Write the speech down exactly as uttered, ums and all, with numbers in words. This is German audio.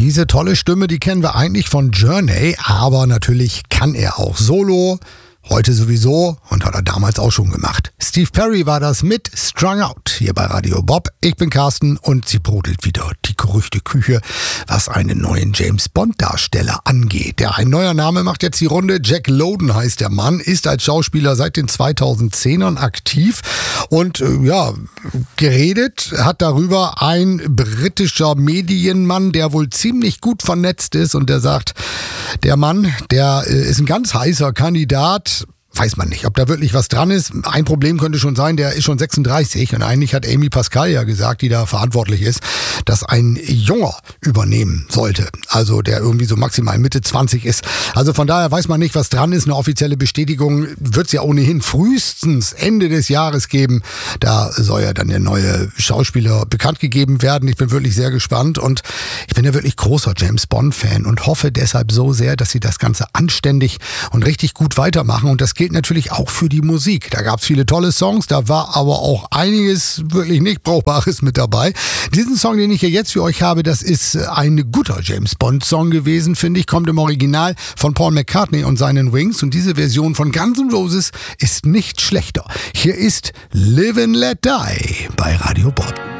Diese tolle Stimme, die kennen wir eigentlich von Journey, aber natürlich kann er auch Solo. Heute sowieso und hat er damals auch schon gemacht. Steve Perry war das mit Strung Out hier bei Radio Bob. Ich bin Carsten und sie brodelt wieder die Gerüchteküche, was einen neuen James-Bond-Darsteller angeht. Ja, ein neuer Name macht jetzt die Runde. Jack Lowden heißt der Mann, ist als Schauspieler seit den zweitausendzehnern aktiv und äh, ja, geredet hat darüber ein britischer Medienmann, der wohl ziemlich gut vernetzt ist und der sagt, der Mann, der äh, ist ein ganz heißer Kandidat. Weiß man nicht, ob da wirklich was dran ist. Ein Problem könnte schon sein, der ist schon sechsunddreißig und eigentlich hat Amy Pascal ja gesagt, die da verantwortlich ist, dass ein Junger übernehmen sollte. Also der irgendwie so maximal Mitte zwanzig ist. Also von daher weiß man nicht, was dran ist. Eine offizielle Bestätigung wird es ja ohnehin frühestens Ende des Jahres geben. Da soll ja dann der neue Schauspieler bekannt gegeben werden. Ich bin wirklich sehr gespannt und ich bin ja wirklich großer James-Bond-Fan und hoffe deshalb so sehr, dass sie das Ganze anständig und richtig gut weitermachen. Und das gilt natürlich auch für die Musik. Da gab es viele tolle Songs, da war aber auch einiges wirklich nicht Brauchbares mit dabei. Diesen Song, den ich hier jetzt für euch habe, das ist ein guter James-Bond-Song gewesen, finde ich. Kommt im Original von Paul McCartney und seinen Wings und diese Version von Guns N' Roses ist nicht schlechter. Hier ist Live and Let Die bei Radio Bob.